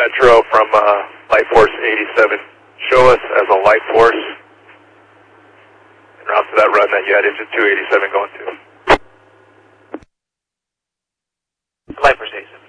Metro from Light Force 87. Show us as a Light Force en route to that run that you had engine 287 going to. Light Force 87.